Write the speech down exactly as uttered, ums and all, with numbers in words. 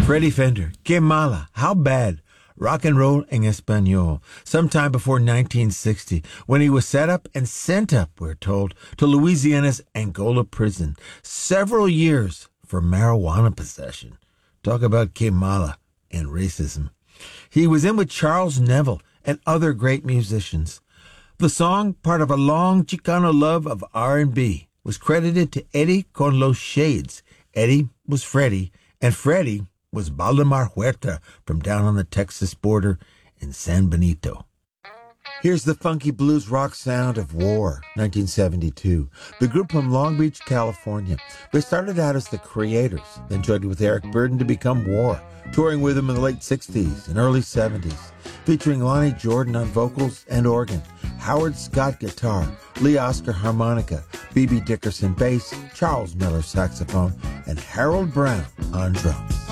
Freddie Fender, Que Mala, How Bad, Rock and Roll en Español, sometime before nineteen sixty, when he was set up and sent up, we're told, to Louisiana's Angola prison, several years for marijuana possession. Talk about Que Mala and racism. He was in with Charles Neville and other great musicians. The song, part of a long Chicano love of R and B, was credited to Eddie con los Shades. Eddie was Freddie, and Freddie was Baldemar Huerta from down on the Texas border in San Benito. Here's the funky blues rock sound of War, nineteen seventy-two. The group from Long Beach, California. They started out as the Creators, then joined with Eric Burdon to become War, touring with them in the late sixties and early seventies, featuring Lonnie Jordan on vocals and organ, Howard Scott guitar, Lee Oscar harmonica, B B Dickerson bass, Charles Miller saxophone, and Harold Brown on drums.